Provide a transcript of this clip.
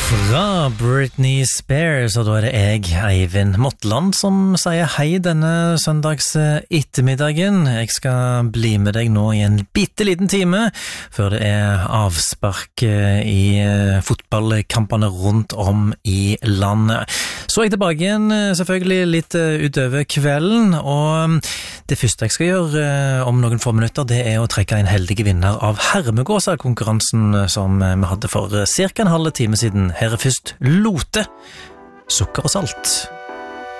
Fra Britney Spears, og da det jeg, Eivind Motland, som sier hei denne søndags ettermiddagen. Jeg skal bli med deg nå i en bitteliten time, før det avspark i fotballkampene rundt om i landet. Så er jeg tilbake igjen, selvfølgelig litt utover kvelden, og det første jeg skal gjøre om noen få minutter, det å trekke en heldig vinner av Hermegåsa-konkurransen som vi hadde for cirka en halv time siden. Her først Lote, sukker og salt.